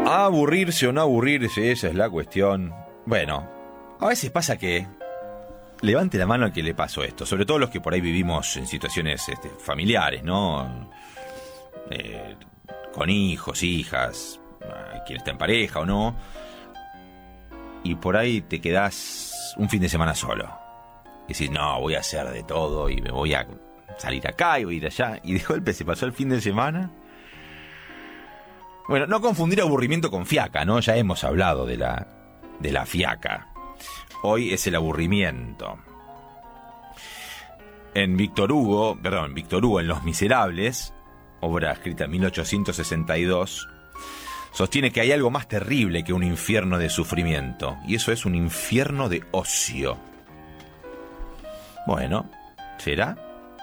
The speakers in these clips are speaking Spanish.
Aburrirse o no aburrirse, esa es la cuestión. Bueno, a veces pasa que... Levante la mano al que le pasó esto, sobre todo los que por ahí vivimos en situaciones familiares, ¿no? Con hijos, hijas, quien está en pareja o no. Y por ahí te quedás un fin de semana solo. Y decís, no, voy a hacer de todo y me voy a salir acá y voy a ir allá. Y de golpe se pasó el fin de semana. Bueno, no confundir aburrimiento con fiaca, ¿no? Ya hemos hablado de la fiaca. Hoy es el aburrimiento. En Víctor Hugo, en Los Miserables, obra escrita en 1862, sostiene que hay algo más terrible que un infierno de sufrimiento, y eso es un infierno de ocio. Bueno, ¿será?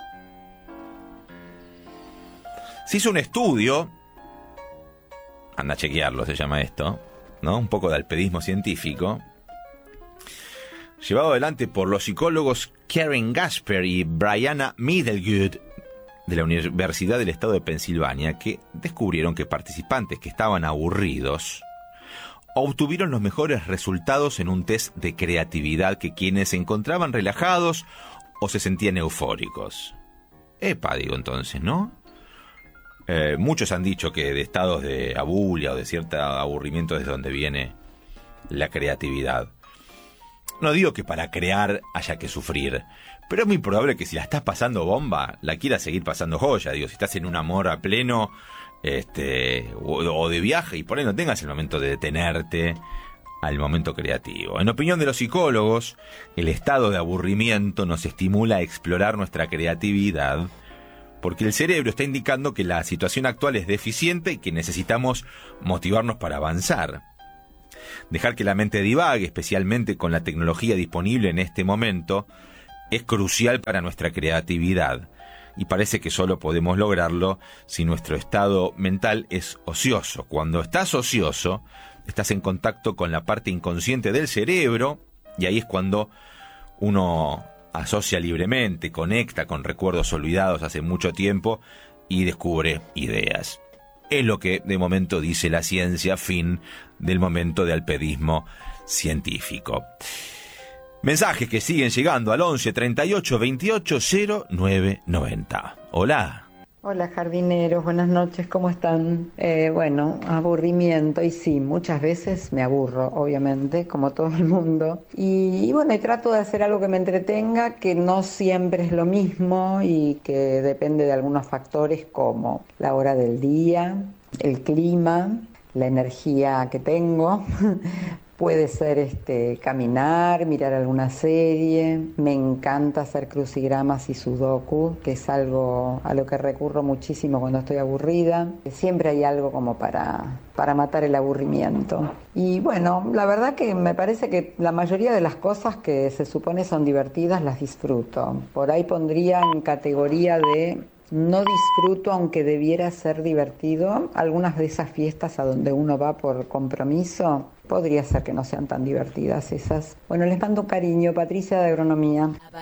Se hizo un estudio, anda a chequearlo, se llama esto, ¿no? Un poco de alpedismo científico, llevado adelante por los psicólogos Karen Gasper y Brianna Middlegood de la Universidad del Estado de Pensilvania, que descubrieron que participantes que estaban aburridos obtuvieron los mejores resultados en un test de creatividad que quienes se encontraban relajados o se sentían eufóricos. Epa, digo entonces, ¿no? Muchos han dicho que de estados de abulia o de cierto aburrimiento es donde viene la creatividad. No digo que para crear haya que sufrir, pero es muy probable que si la estás pasando bomba, la quieras seguir pasando joya. Digo, si estás en un amor a pleno, o de viaje, y por ahí no tengas el momento de detenerte al momento creativo. En opinión de los psicólogos, el estado de aburrimiento nos estimula a explorar nuestra creatividad, porque el cerebro está indicando que la situación actual es deficiente y que necesitamos motivarnos para avanzar. Dejar que la mente divague, especialmente con la tecnología disponible en este momento, es crucial para nuestra creatividad, y parece que solo podemos lograrlo si nuestro estado mental es ocioso. Cuando estás ocioso, estás en contacto con la parte inconsciente del cerebro, y ahí es cuando uno asocia libremente, conecta con recuerdos olvidados hace mucho tiempo y descubre ideas. Es lo que de momento dice la ciencia, fin del momento de alpedismo científico. Mensajes que siguen llegando al 11 38 28 09 90. Hola. Hola jardineros, buenas noches, ¿cómo están? Bueno, aburrimiento, y sí, muchas veces me aburro, obviamente, como todo el mundo. Y bueno, y trato de hacer algo que me entretenga, que no siempre es lo mismo y que depende de algunos factores como la hora del día, el clima, la energía que tengo. Puede ser caminar, mirar alguna serie. Me encanta hacer crucigramas y sudoku, que es algo a lo que recurro muchísimo cuando estoy aburrida. Siempre hay algo como para matar el aburrimiento. Y bueno, la verdad que me parece que la mayoría de las cosas que se supone son divertidas las disfruto. Por ahí pondría en categoría de no disfruto, aunque debiera ser divertido, algunas de esas fiestas a donde uno va por compromiso. Podría ser que no sean tan divertidas esas. Bueno, les mando un cariño. Patricia de Agronomía.